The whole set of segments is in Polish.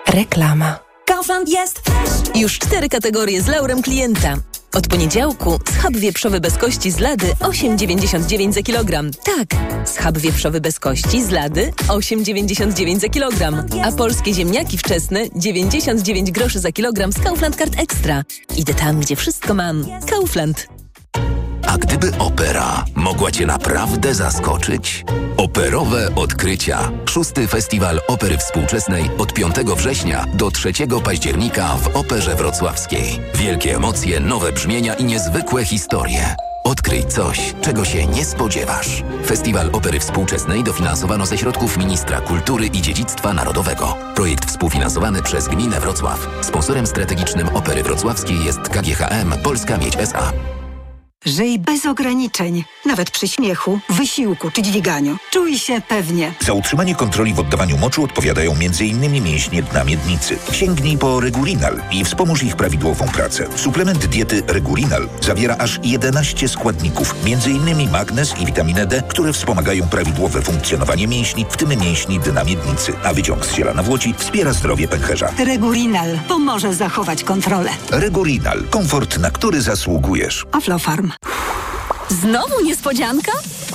Reklama. Kaufland jest fresh. Już 4 kategorie z laurem klienta. Od poniedziałku schab wieprzowy bez kości z Lady 8,99 za kilogram. Tak, schab wieprzowy bez kości z Lady 8,99 za kilogram. A polskie ziemniaki wczesne 99 groszy za kilogram z Kaufland Card Extra. Idę tam, gdzie wszystko mam. Kaufland. A gdyby opera mogła Cię naprawdę zaskoczyć? Operowe odkrycia. 6. Festiwal Opery Współczesnej od 5 września do 3 października w Operze Wrocławskiej. Wielkie emocje, nowe brzmienia i niezwykłe historie. Odkryj coś, czego się nie spodziewasz. Festiwal Opery Współczesnej dofinansowano ze środków Ministra Kultury i Dziedzictwa Narodowego. Projekt współfinansowany przez Gminę Wrocław. Sponsorem strategicznym Opery Wrocławskiej jest KGHM Polska Miedź S.A. Żyj bez ograniczeń, nawet przy śmiechu, wysiłku czy dźwiganiu. Czuj się pewnie. Za utrzymanie kontroli w oddawaniu moczu odpowiadają m.in. mięśnie dna miednicy. Sięgnij po Regulinal i wspomóż ich prawidłową pracę. Suplement diety Regulinal zawiera aż 11 składników, m.in. magnez i witaminę D, które wspomagają prawidłowe funkcjonowanie mięśni, w tym mięśni dna miednicy. A wyciąg z ziela nawłoci wspiera zdrowie pęcherza. Regulinal pomoże zachować kontrolę. Regulinal. Komfort, na który zasługujesz. Aflofarm. Znowu niespodzianka?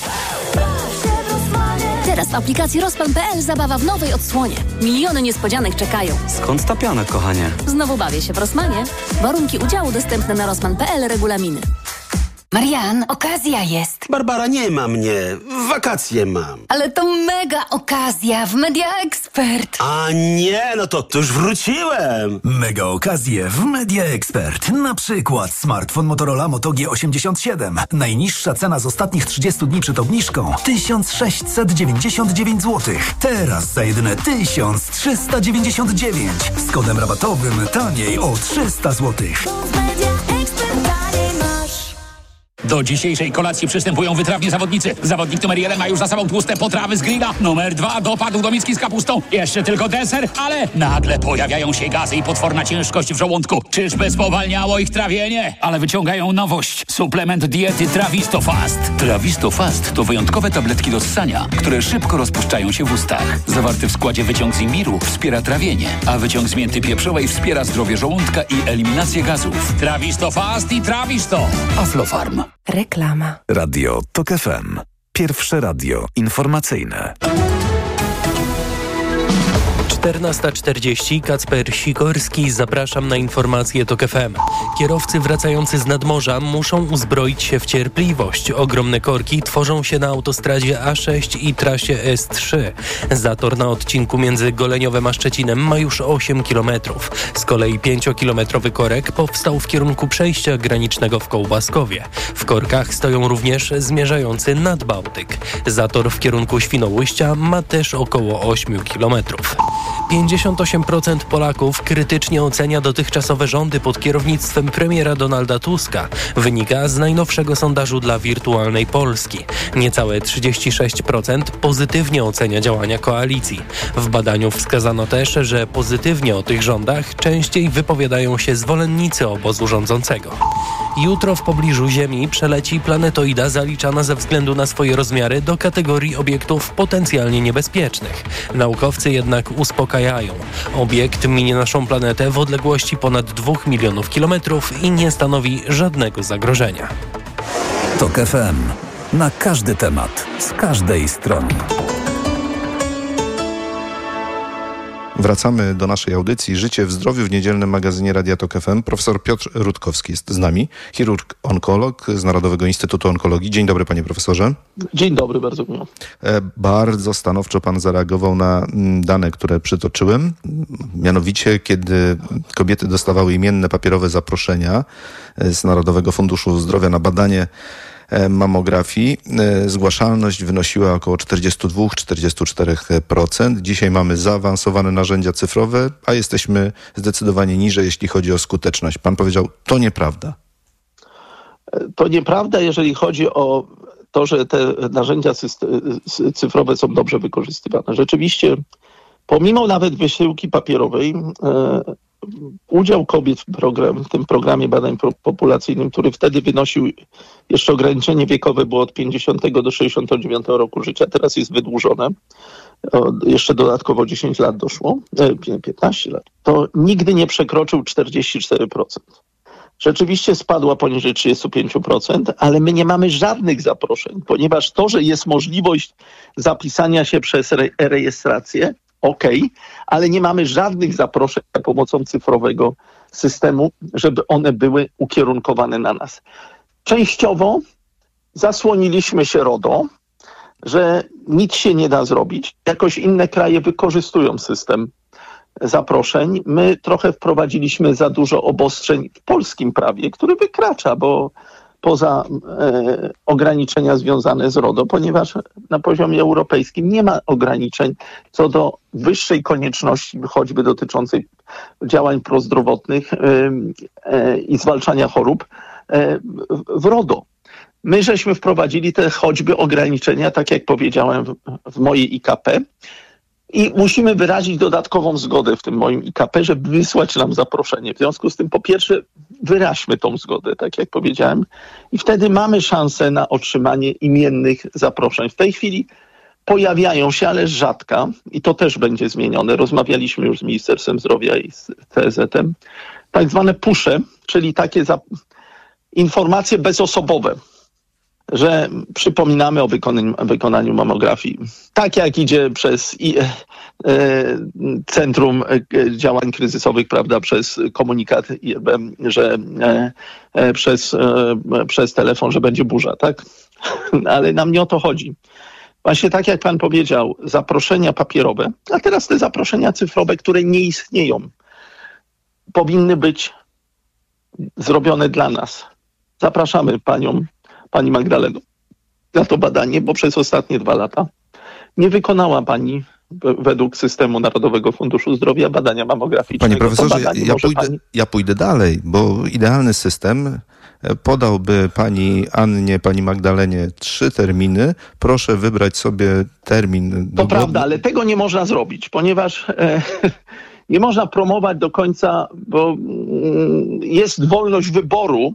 Teraz w aplikacji Rospan.pl zabawa w nowej odsłonie. Miliony niespodzianek czekają. Skąd ta piana, kochanie? Znowu bawię się w Rosmanie. Warunki udziału dostępne na Rospan.pl, regulaminy. Marian, okazja jest. Barbara, nie ma mnie. Wakacje mam. Ale to mega okazja w Media Expert. A nie, no to już wróciłem. Mega okazje w Media Expert. Na przykład smartfon Motorola Moto G87. Najniższa cena z ostatnich 30 dni przed obniżką 1699 zł. Teraz za jedyne 1399. Z kodem rabatowym taniej o 300 zł. Do dzisiejszej kolacji przystępują wytrawni zawodnicy. Zawodnik numer 1 ma już za sobą tłuste potrawy z grilla. Numer 2 dopadł do miski z kapustą. Jeszcze tylko deser, ale nagle pojawiają się gazy i potworna ciężkość w żołądku. Czyżby spowalniało ich trawienie? Ale wyciągają nowość. Suplement diety Trawisto Fast. Trawisto Fast to wyjątkowe tabletki do ssania, które szybko rozpuszczają się w ustach. Zawarty w składzie wyciąg z imbiru wspiera trawienie, a wyciąg z mięty pieprzowej wspiera zdrowie żołądka i eliminację gazów. Trawisto Fast i Trawisto. Aflofarm. Reklama. Radio TOK FM. Pierwsze radio informacyjne. 14:40, Kacper Sikorski, zapraszam na informacje TOK FM. Kierowcy wracający z nadmorza muszą uzbroić się w cierpliwość. Ogromne korki tworzą się na autostradzie A6 i trasie S3. Zator na odcinku między Goleniowem a Szczecinem ma już 8 km. Z kolei 5-kilometrowy korek powstał w kierunku przejścia granicznego w Kołbaskowie. W korkach stoją również zmierzający nad Bałtyk. Zator w kierunku Świnoujścia ma też około 8 km. 58% Polaków krytycznie ocenia dotychczasowe rządy pod kierownictwem premiera Donalda Tuska. Wynika z najnowszego sondażu dla Wirtualnej Polski. Niecałe 36% pozytywnie ocenia działania koalicji. W badaniu wskazano też, że pozytywnie o tych rządach częściej wypowiadają się zwolennicy obozu rządzącego. Jutro w pobliżu Ziemi przeleci planetoida zaliczana ze względu na swoje rozmiary do kategorii obiektów potencjalnie niebezpiecznych. Naukowcy jednak uspokajają. Obiekt minie naszą planetę w odległości ponad 2 milionów kilometrów i nie stanowi żadnego zagrożenia. TOK FM. Na każdy temat, z każdej strony. Wracamy do naszej audycji Życie w zdrowiu w niedzielnym magazynie Radia TOK FM. Profesor Piotr Rutkowski jest z nami, chirurg-onkolog z Narodowego Instytutu Onkologii. Dzień dobry, panie profesorze. Dzień dobry, bardzo miło. Bardzo stanowczo pan zareagował na dane, które przytoczyłem. Mianowicie, kiedy kobiety dostawały imienne papierowe zaproszenia z Narodowego Funduszu Zdrowia na badanie mamografii, zgłaszalność wynosiła około 42-44%. Dzisiaj mamy zaawansowane narzędzia cyfrowe, a jesteśmy zdecydowanie niżej, jeśli chodzi o skuteczność. Pan powiedział, to nieprawda. To nieprawda, jeżeli chodzi o to, że te narzędzia cyfrowe są dobrze wykorzystywane. Rzeczywiście, pomimo nawet wysyłki papierowej, udział kobiet w tym programie badań populacyjnym, który wtedy wynosił, jeszcze ograniczenie wiekowe było od 50 do 69 roku życia, teraz jest wydłużone, jeszcze dodatkowo 10 lat doszło, 15 lat, to nigdy nie przekroczył 44%. Rzeczywiście spadła poniżej 35%, ale my nie mamy żadnych zaproszeń, ponieważ to, że jest możliwość zapisania się przez rejestrację, ale nie mamy żadnych zaproszeń za pomocą cyfrowego systemu, żeby one były ukierunkowane na nas. Częściowo zasłoniliśmy się RODO, że nic się nie da zrobić. Jakoś inne kraje wykorzystują system zaproszeń. My trochę wprowadziliśmy za dużo obostrzeń w polskim prawie, który wykracza, bo poza ograniczenia związane z RODO, ponieważ na poziomie europejskim nie ma ograniczeń co do wyższej konieczności, choćby dotyczącej działań prozdrowotnych i zwalczania chorób w RODO. My żeśmy wprowadzili te choćby ograniczenia, tak jak powiedziałem w mojej IKP, i musimy wyrazić dodatkową zgodę w tym moim IKP, żeby wysłać nam zaproszenie. W związku z tym, po pierwsze, wyraźmy tą zgodę, tak jak powiedziałem, i wtedy mamy szansę na otrzymanie imiennych zaproszeń. W tej chwili pojawiają się, ale rzadka, i to też będzie zmienione. Rozmawialiśmy już z Ministerstwem Zdrowia i z CSZ-em. Tak zwane pusze, czyli takie informacje bezosobowe, że przypominamy o wykonaniu mammografii. Tak jak idzie przez Centrum Działań Kryzysowych, prawda, przez komunikat, że przez telefon, że będzie burza, tak? Ale nam nie o to chodzi. Właśnie tak jak pan powiedział, zaproszenia papierowe, a teraz te zaproszenia cyfrowe, które nie istnieją, powinny być zrobione dla nas. Zapraszamy Pani Magdaleno na to badanie, bo przez ostatnie 2 lata nie wykonała pani według systemu Narodowego Funduszu Zdrowia badania mammograficznego. Panie profesorze, ja pójdę dalej, bo idealny system podałby pani Annie, pani Magdalenie 3 terminy. Proszę wybrać sobie termin. To prawda, ale tego nie można zrobić, ponieważ nie można promować do końca, bo jest wolność wyboru,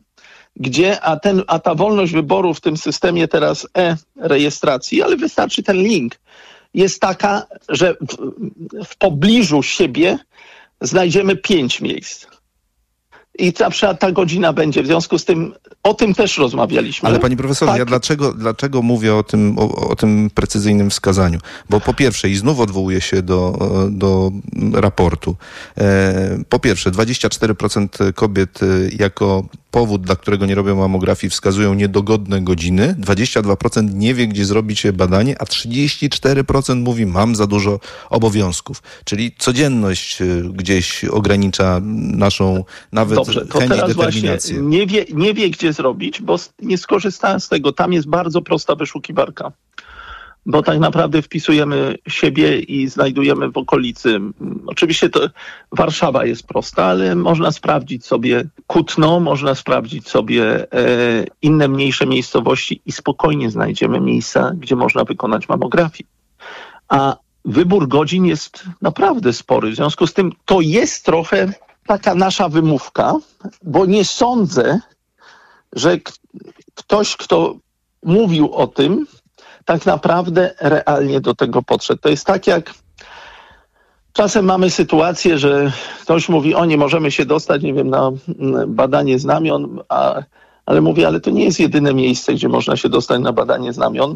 a ta wolność wyboru w tym systemie teraz e-rejestracji, ale wystarczy ten link, jest taka, że w pobliżu siebie znajdziemy 5 miejsc. I na przykład ta godzina będzie, w związku z tym o tym też rozmawialiśmy. Ale panie profesorze, ja dlaczego mówię o tym precyzyjnym wskazaniu? Bo po pierwsze, i znów odwołuję się do raportu, po pierwsze 24% kobiet jako powód, dla którego nie robią mammografii, wskazują niedogodne godziny, 22% nie wie, gdzie zrobić badanie, a 34% mówi, mam za dużo obowiązków. Czyli codzienność gdzieś ogranicza naszą nawet chęć i determinację. Nie wie, gdzie zrobić, bo nie skorzystałem z tego. Tam jest bardzo prosta wyszukiwarka. Bo tak naprawdę wpisujemy siebie i znajdujemy w okolicy. Oczywiście to Warszawa jest prosta, ale można sprawdzić sobie Kutno, można sprawdzić sobie inne mniejsze miejscowości i spokojnie znajdziemy miejsca, gdzie można wykonać mammografię. A wybór godzin jest naprawdę spory. W związku z tym to jest trochę taka nasza wymówka, bo nie sądzę, że ktoś, kto mówił o tym, tak naprawdę realnie do tego podszedł. To jest tak, jak czasem mamy sytuację, że ktoś mówi, nie możemy się dostać, nie wiem, na badanie znamion, ale mówię, ale to nie jest jedyne miejsce, gdzie można się dostać na badanie znamion.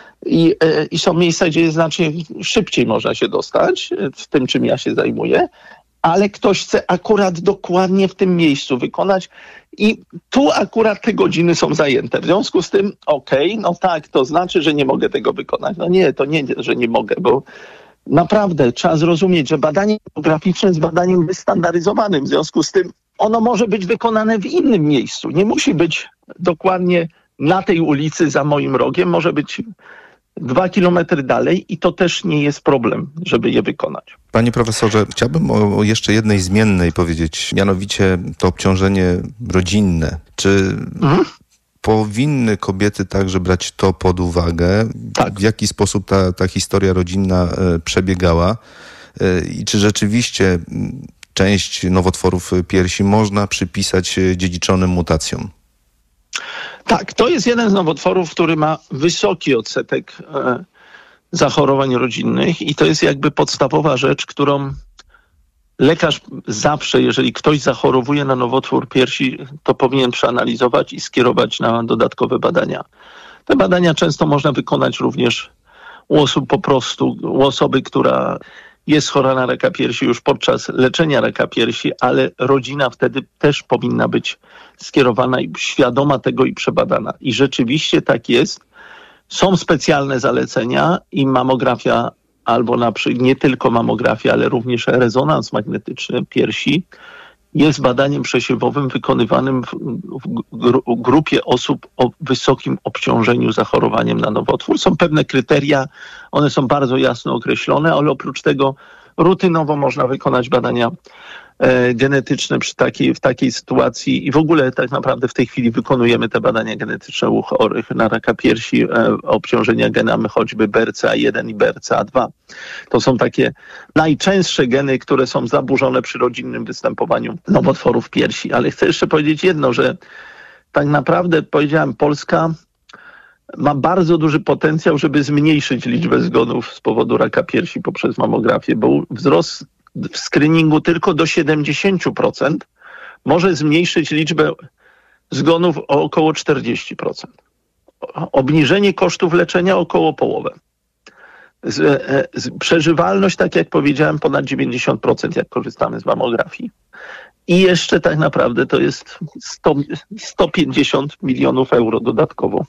I są miejsca, gdzie znacznie szybciej można się dostać, w tym, czym ja się zajmuję, ale ktoś chce akurat dokładnie w tym miejscu wykonać i tu akurat te godziny są zajęte. W związku z tym, to znaczy, że nie mogę tego wykonać. No nie, to nie, że nie mogę, bo naprawdę trzeba zrozumieć, że badanie mammograficzne jest badaniem wystandaryzowanym. W związku z tym ono może być wykonane w innym miejscu. Nie musi być dokładnie na tej ulicy za moim rogiem. Może być 2 kilometry dalej i to też nie jest problem, żeby je wykonać. Panie profesorze, chciałbym o jeszcze jednej zmiennej powiedzieć, mianowicie to obciążenie rodzinne. Czy powinny kobiety także brać to pod uwagę? Tak. W jaki sposób ta historia rodzinna przebiegała? I czy rzeczywiście część nowotworów piersi można przypisać dziedziczonym mutacjom? Tak, to jest jeden z nowotworów, który ma wysoki odsetek zachorowań rodzinnych i to jest jakby podstawowa rzecz, którą lekarz zawsze, jeżeli ktoś zachorowuje na nowotwór piersi, to powinien przeanalizować i skierować na dodatkowe badania. Te badania często można wykonać również u osób u osoby, która jest chora na raka piersi już podczas leczenia raka piersi, ale rodzina wtedy też powinna być skierowana i świadoma tego i przebadana. I rzeczywiście tak jest. Są specjalne zalecenia i mamografia albo nie tylko mamografia, ale również rezonans magnetyczny piersi jest badaniem przesiewowym wykonywanym w grupie osób o wysokim obciążeniu zachorowaniem na nowotwór. Są pewne kryteria, one są bardzo jasno określone, ale oprócz tego rutynowo można wykonać badania genetyczne w takiej sytuacji i w ogóle tak naprawdę w tej chwili wykonujemy te badania genetyczne u chorych na raka piersi, obciążenia genami choćby BRCA1 i BRCA2. To są takie najczęstsze geny, które są zaburzone przy rodzinnym występowaniu nowotworów piersi. Ale chcę jeszcze powiedzieć jedno, że tak naprawdę powiedziałem, Polska ma bardzo duży potencjał, żeby zmniejszyć liczbę zgonów z powodu raka piersi poprzez mamografię, bo wzrost w screeningu tylko do 70% może zmniejszyć liczbę zgonów o około 40%. Obniżenie kosztów leczenia około połowę. Przeżywalność, tak jak powiedziałem, ponad 90%, jak korzystamy z mamografii. I jeszcze tak naprawdę to jest 150 milionów euro dodatkowo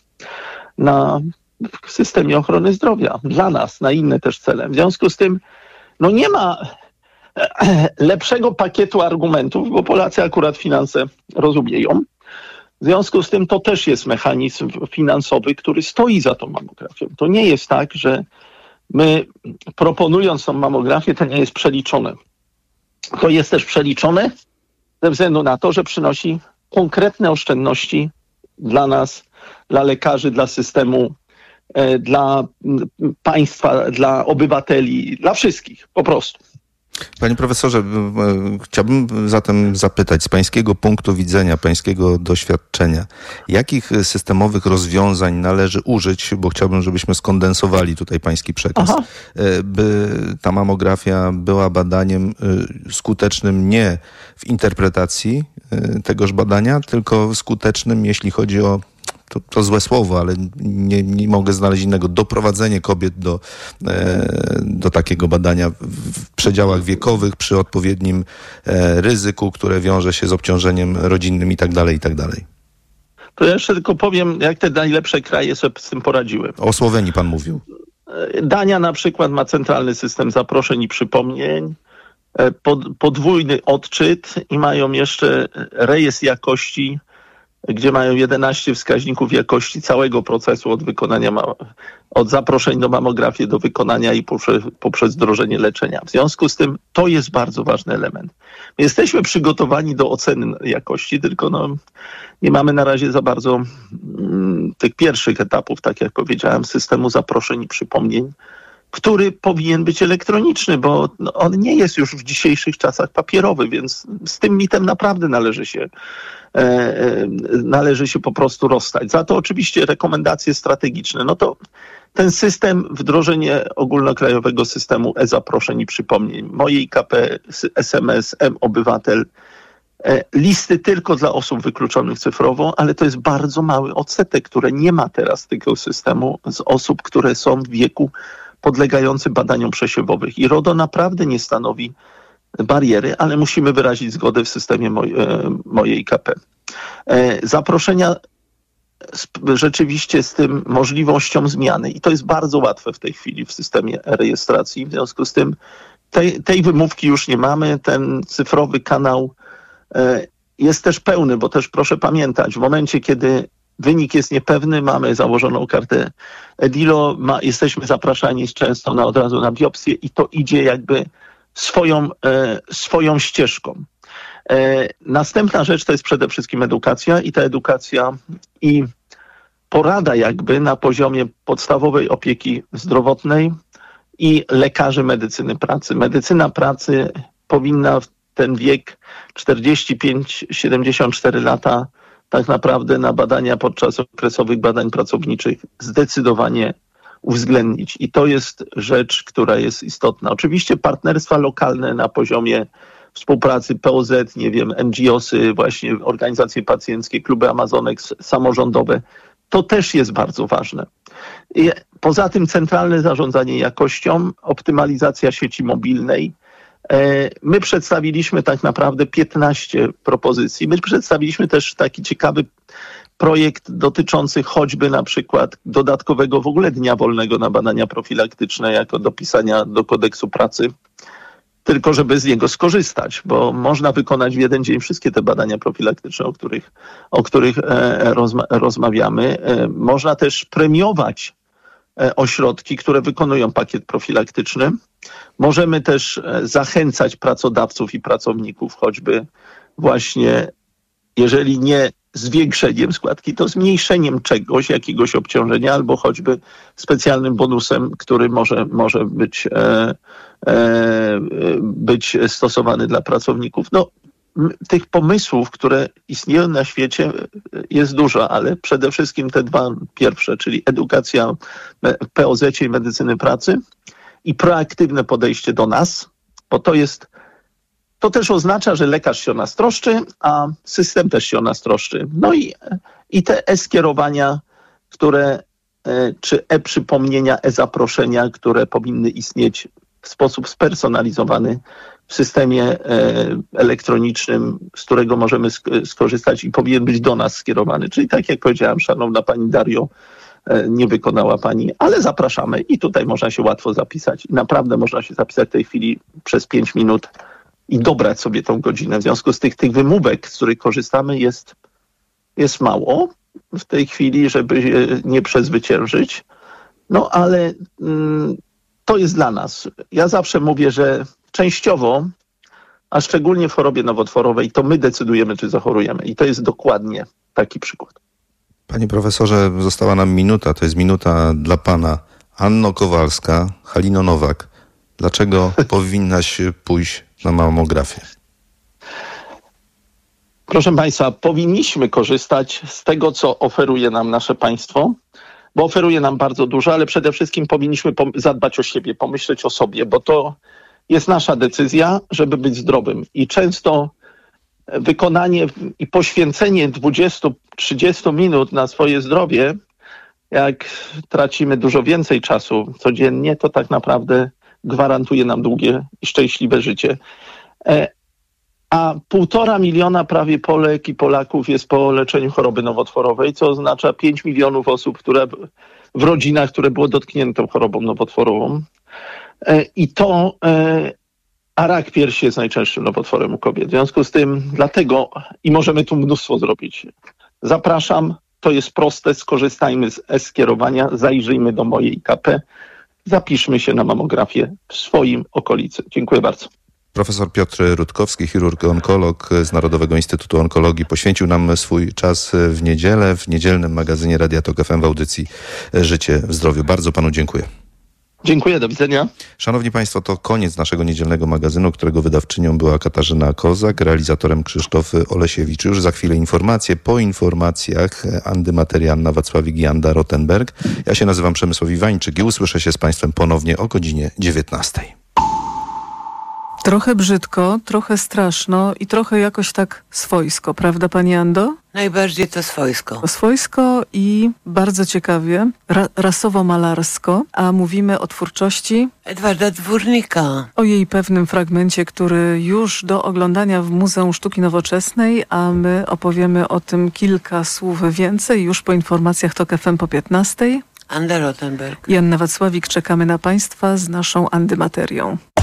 w systemie ochrony zdrowia. Dla nas, na inne też cele. W związku z tym nie ma lepszego pakietu argumentów, bo Polacy akurat finanse rozumieją. W związku z tym to też jest mechanizm finansowy, który stoi za tą mamografią. To nie jest tak, że my proponując tą mamografię, to nie jest przeliczone. To jest też przeliczone ze względu na to, że przynosi konkretne oszczędności dla nas, dla lekarzy, dla systemu, dla państwa, dla obywateli, dla wszystkich po prostu. Panie profesorze, chciałbym zatem zapytać z pańskiego punktu widzenia, pańskiego doświadczenia, jakich systemowych rozwiązań należy użyć, bo chciałbym, żebyśmy skondensowali tutaj pański przekaz, by ta mamografia była badaniem skutecznym nie w interpretacji tegoż badania, tylko skutecznym, jeśli chodzi o to złe słowo, ale nie mogę znaleźć innego. Doprowadzenie kobiet do takiego badania w przedziałach wiekowych, przy odpowiednim ryzyku, które wiąże się z obciążeniem rodzinnym i tak dalej, i tak dalej. To ja jeszcze tylko powiem, jak te najlepsze kraje sobie z tym poradziły. O Słowenii pan mówił. Dania na przykład ma centralny system zaproszeń i przypomnień, podwójny odczyt i mają jeszcze rejestr jakości, gdzie mają 11 wskaźników jakości całego procesu od zaproszeń do mamografii do wykonania i poprzez wdrożenie leczenia. W związku z tym to jest bardzo ważny element. My jesteśmy przygotowani do oceny jakości, tylko nie mamy na razie za bardzo tych pierwszych etapów, tak jak powiedziałem, systemu zaproszeń i przypomnień, który powinien być elektroniczny, bo on nie jest już w dzisiejszych czasach papierowy, więc z tym mitem naprawdę należy się po prostu rozstać. Za to oczywiście rekomendacje strategiczne. To ten system, wdrożenie ogólnokrajowego systemu e-zaproszeń i przypomnień, mojej IKP, SMS, M-Obywatel, listy tylko dla osób wykluczonych cyfrowo, ale to jest bardzo mały odsetek, które nie ma teraz tego systemu z osób, które są w wieku podlegającym badaniom przesiewowych. I RODO naprawdę nie stanowi bariery, ale musimy wyrazić zgodę w systemie mojej IKP. Zaproszenia rzeczywiście z tym możliwością zmiany i to jest bardzo łatwe w tej chwili w systemie rejestracji. W związku z tym tej wymówki już nie mamy. Ten cyfrowy kanał jest też pełny, bo też proszę pamiętać, w momencie, kiedy wynik jest niepewny, mamy założoną kartę EDILO, jesteśmy zapraszani często od razu na biopsję i to idzie jakby swoją ścieżką. Następna rzecz to jest przede wszystkim edukacja i ta edukacja i porada jakby na poziomie podstawowej opieki zdrowotnej i lekarzy medycyny pracy. Medycyna pracy powinna w ten wiek 45-74 lata tak naprawdę na badania podczas okresowych badań pracowniczych zdecydowanie uwzględnić. I to jest rzecz, która jest istotna. Oczywiście partnerstwa lokalne na poziomie współpracy POZ, nie wiem, NGO-sy, właśnie organizacje pacjenckie, kluby Amazonek, samorządowe, to też jest bardzo ważne. I poza tym centralne zarządzanie jakością, optymalizacja sieci mobilnej. My przedstawiliśmy tak naprawdę 15 propozycji. My przedstawiliśmy też taki ciekawy projekt dotyczący choćby na przykład dodatkowego w ogóle dnia wolnego na badania profilaktyczne jako dopisania do kodeksu pracy, tylko żeby z niego skorzystać, bo można wykonać w jeden dzień wszystkie te badania profilaktyczne, o których rozmawiamy. Można też premiować ośrodki, które wykonują pakiet profilaktyczny. Możemy też zachęcać pracodawców i pracowników, choćby właśnie, jeżeli nie zwiększeniem składki, to zmniejszeniem czegoś, jakiegoś obciążenia, albo choćby specjalnym bonusem, który może być stosowany dla pracowników. No, tych pomysłów, które istnieją na świecie, jest dużo, ale przede wszystkim te dwa pierwsze, czyli edukacja w POZ-cie i medycyny pracy i proaktywne podejście do nas, bo to też oznacza, że lekarz się o nas troszczy, a system też się o nas troszczy. No i te e-skierowania, czy e-przypomnienia, e-zaproszenia, które powinny istnieć w sposób spersonalizowany w systemie elektronicznym, z którego możemy skorzystać i powinien być do nas skierowany. Czyli tak jak powiedziałam, szanowna pani Dario, nie wykonała pani, ale zapraszamy i tutaj można się łatwo zapisać. I naprawdę można się zapisać w tej chwili przez 5 minut i dobrać sobie tą godzinę. W związku z tych wymówek, z których korzystamy, jest mało w tej chwili, żeby nie przezwyciężyć. No ale to jest dla nas. Ja zawsze mówię, że częściowo, a szczególnie w chorobie nowotworowej, to my decydujemy, czy zachorujemy. I to jest dokładnie taki przykład. Panie profesorze, została nam minuta. To jest minuta dla pana. Anno Kowalska, Halino Nowak. Dlaczego powinnaś pójść na mammografię? Proszę państwa, powinniśmy korzystać z tego, co oferuje nam nasze państwo, bo oferuje nam bardzo dużo, ale przede wszystkim powinniśmy zadbać o siebie, pomyśleć o sobie, bo to jest nasza decyzja, żeby być zdrowym. I często wykonanie i poświęcenie 20-30 minut na swoje zdrowie, jak tracimy dużo więcej czasu codziennie, to tak naprawdę gwarantuje nam długie i szczęśliwe życie. A 1,5 miliona prawie Polek i Polaków jest po leczeniu choroby nowotworowej, co oznacza 5 milionów osób, które w rodzinach, które było dotknięte chorobą nowotworową. A rak piersi jest najczęstszym nowotworem u kobiet. W związku z tym, dlatego i możemy tu mnóstwo zrobić. Zapraszam, to jest proste, skorzystajmy z e-skierowania, zajrzyjmy do mojej KP, zapiszmy się na mammografię w swoim okolicy. Dziękuję bardzo. Profesor Piotr Rutkowski, chirurg-onkolog z Narodowego Instytutu Onkologii, poświęcił nam swój czas w niedzielę, w niedzielnym magazynie Radia Tok FM w audycji Życie w zdrowiu. Bardzo panu dziękuję. Dziękuję, do widzenia. Szanowni państwo, to koniec naszego niedzielnego magazynu, którego wydawczynią była Katarzyna Kozak, realizatorem Krzysztof Olesiewicz. Już za chwilę informacje. Po informacjach Andy Materianna, Wacławik i Anda Rottenberg. Ja się nazywam Przemysław Iwańczyk i usłyszę się z państwem ponownie o godzinie 19. Trochę brzydko, trochę straszno i trochę jakoś tak swojsko, prawda pani Ando? Najbardziej to swojsko. Swojsko i bardzo ciekawie, rasowo-malarsko, a mówimy o twórczości Edwarda Dwórnika. O jej pewnym fragmencie, który już do oglądania w Muzeum Sztuki Nowoczesnej, a my opowiemy o tym kilka słów więcej już po informacjach TOK FM po 15. Anda Rottenberg i Anna Wacławik, czekamy na państwa z naszą Andymaterią.